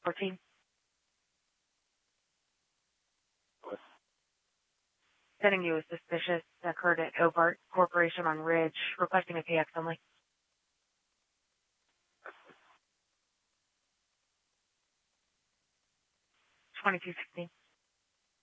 14. What? Sending you a suspicious occurred at Hobart Corporation on Ridge, requesting a PX only. 2216.